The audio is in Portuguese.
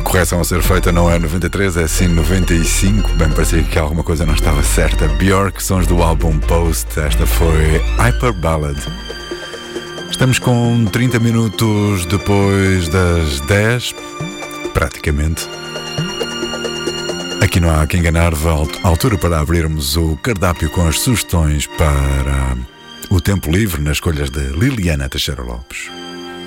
correção a ser feita, não é 93, é sim 95. Bem, parecia que alguma coisa não estava certa. Björk, sons do álbum Post. Esta foi Hyper Ballad. Estamos com 30 minutos depois das 10, praticamente. Aqui não há que enganar-vos, a altura para abrirmos o cardápio com as sugestões para o tempo livre nas escolhas de Liliana Teixeira Lopes.